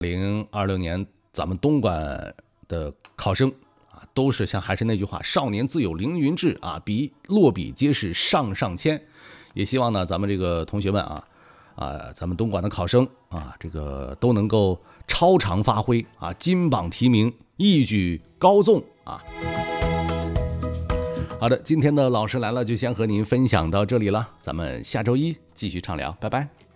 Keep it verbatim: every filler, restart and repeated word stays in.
零二六年咱们东莞的考生啊，都是像还是那句话，少年自有凌云志啊，笔落笔皆是上上签。也希望呢，咱们这个同学们啊啊，咱们东莞的考生啊，这个都能够超常发挥啊，金榜题名，一举高中啊。好的，今天的老师来了就先和您分享到这里了，咱们下周一继续畅聊，拜拜。